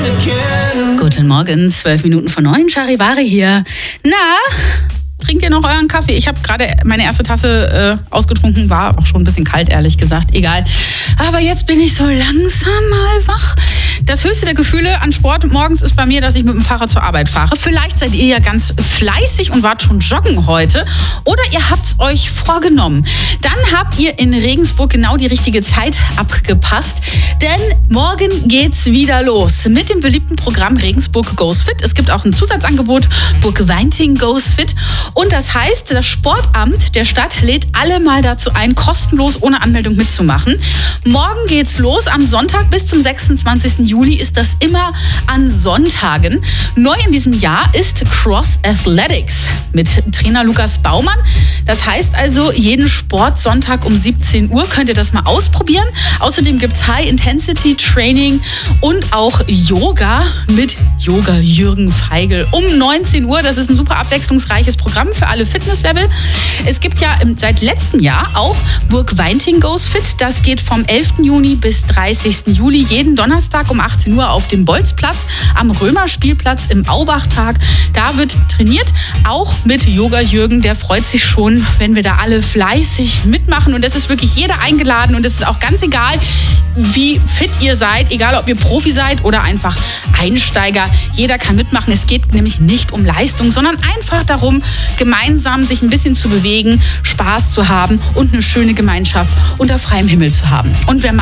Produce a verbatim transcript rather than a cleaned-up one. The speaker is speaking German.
Guten Morgen, zwölf Minuten vor neun, Charivari hier. Na, trinkt ihr noch euren Kaffee? Ich habe gerade meine erste Tasse äh, ausgetrunken, war auch schon ein bisschen kalt, ehrlich gesagt, egal. Aber jetzt bin ich so langsam mal wach. Das höchste der Gefühle an Sport morgens ist bei mir, dass ich mit dem Fahrrad zur Arbeit fahre. Vielleicht seid ihr ja ganz fleißig und wart schon joggen heute. Oder ihr habt es euch vorgenommen. Dann habt ihr in Regensburg genau die richtige Zeit abgepasst. Denn morgen geht's wieder los mit dem beliebten Programm Regensburg Goes Fit. Es gibt auch ein Zusatzangebot, Burg-Weinting Goes Fit. Und das heißt, das Sportamt der Stadt lädt alle mal dazu ein, kostenlos ohne Anmeldung mitzumachen. Morgen geht's los am Sonntag bis zum sechsundzwanzigsten Juli ist das immer an Sonntagen. Neu in diesem Jahr ist Cross Athletics mit Trainer Lukas Baumann. Das heißt also, jeden Sportsonntag um siebzehn Uhr könnt ihr das mal ausprobieren. Außerdem gibt es High-Intensity-Training und auch Yoga mit Yoga Jürgen Feigl um neunzehn Uhr. Das ist ein super abwechslungsreiches Programm für alle Fitnesslevel. Es gibt ja seit letztem Jahr auch Burg-Weinting Goes Fit. Das geht vom elften Juni bis dreißigsten Juli jeden Donnerstag um achtzehn Uhr auf dem Bolzplatz am Römerspielplatz im Aubachtag. Da wird trainiert, auch mit Yoga Jürgen. Der freut sich schon, wenn wir da alle fleißig mitmachen. Und es ist wirklich jeder eingeladen und es ist auch ganz egal, wie fit ihr seid, egal ob ihr Profi seid oder einfach Einsteiger. Jeder kann mitmachen. Es geht nämlich nicht um Leistung, sondern einfach darum, gemeinsam sich ein bisschen zu bewegen, Spaß zu haben und eine schöne Gemeinschaft unter freiem Himmel zu haben. Und wer